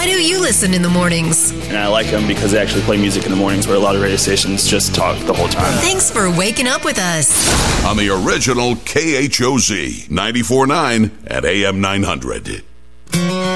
do you listen in the mornings? And I like them because they actually play music in the mornings where a lot of radio stations just talk the whole time. Thanks for waking up with us. On the original KHOZ 94.9 at AM 900.